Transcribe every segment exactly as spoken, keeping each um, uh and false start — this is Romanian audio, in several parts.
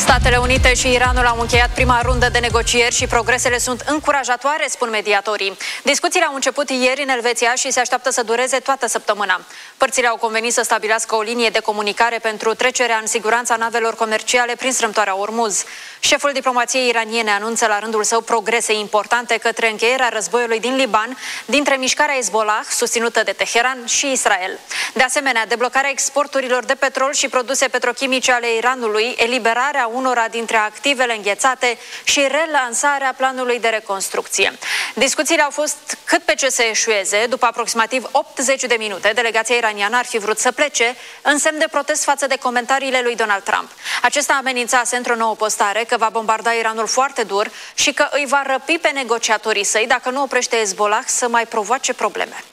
Statele Unite și Iranul au încheiat prima rundă de negocieri și progresele sunt încurajatoare, spun mediatorii. Discuțiile au început ieri în Elveția și se așteaptă să dureze toată săptămâna. Părțile au convenit să stabilească o linie de comunicare pentru trecerea în siguranță a navelor comerciale prin strâmtoarea Ormuz. Șeful diplomației iraniene anunță la rândul său progrese importante către încheierea războiului din Liban dintre mișcarea Hezbollah, susținută de Teheran, și Israel. De asemenea, deblocarea exporturilor de petrol și produse petrochimice ale Iranului, eliberarea unora dintre activele înghețate și relansarea planului de reconstrucție. Discuțiile au fost cât pe ce să eșueze. După aproximativ optzeci de minute, delegația iraniană ar fi vrut să plece în semn de protest față de comentariile lui Donald Trump. Acesta amenințase într-o nouă postare că va bombarda Iranul foarte dur și că îi va răpi pe negociatorii săi dacă nu oprește Hezbollah să mai provoace probleme.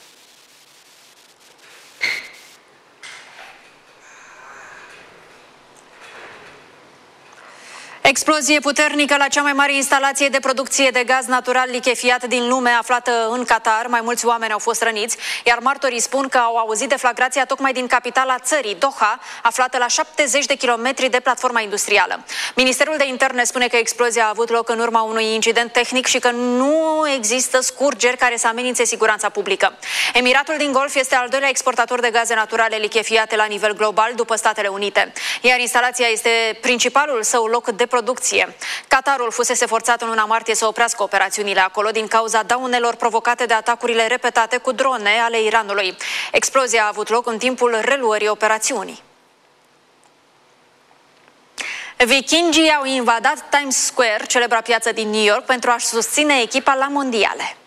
Explozie puternică la cea mai mare instalație de producție de gaz natural lichefiat din lume, aflată în Qatar. Mai mulți oameni au fost răniți, iar martorii spun că au auzit deflagrația tocmai din capitala țării, Doha, aflată la șaptezeci de kilometri de platforma industrială. Ministerul de Interne spune că explozia a avut loc în urma unui incident tehnic și că nu există scurgeri care să amenințe siguranța publică. Emiratul din Golf este al doilea exportator de gaze naturale lichefiate la nivel global, după Statele Unite, iar instalația este principalul său loc de producție. Qatarul fusese forțat în luna martie să oprească operațiunile acolo din cauza daunelor provocate de atacurile repetate cu drone ale Iranului. Explozia a avut loc în timpul reluării operațiunii. Vikingii au invadat Times Square, celebra piață din New York, pentru a-și susține echipa la mondiale.